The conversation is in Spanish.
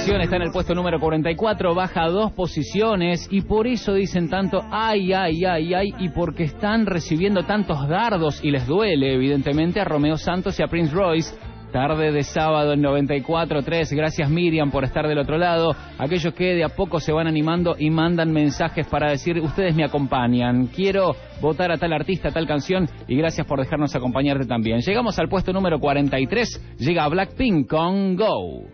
canción está en el puesto número 44, baja 2 posiciones y por eso dicen tanto ay, ay, ay, ay, y porque están recibiendo tantos dardos y les duele evidentemente a Romeo Santos y a Prince Royce. Tarde de sábado en 94.3, gracias Miriam por estar del otro lado. Aquellos que de a poco se van animando y mandan mensajes para decir, ustedes me acompañan, quiero votar a tal artista, tal canción, y gracias por dejarnos acompañarte también. Llegamos al puesto número 43, llega Blackpink con Go.